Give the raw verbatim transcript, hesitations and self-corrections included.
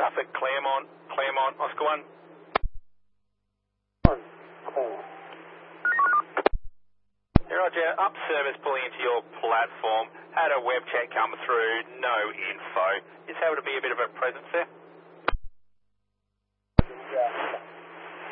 Suffolk, Claremont, Claremont, Oscar one. Yeah, Roger, up service pulling into your platform. Had a web chat come through, no info. Is able to be a bit of a presence there? Yeah.